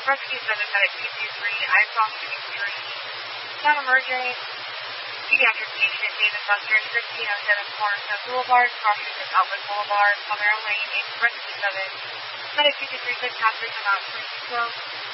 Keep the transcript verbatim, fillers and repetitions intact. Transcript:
Rescue seven, Medic two two three, I cross fifty-three, non-emergent, pediatric patient, David Buster, fifteen oh seven Cornerstone Boulevard, crossing with Outlet Boulevard, Palmero Lane, Rescue seven, Medic two two three, good passage, about twenty-two twelve.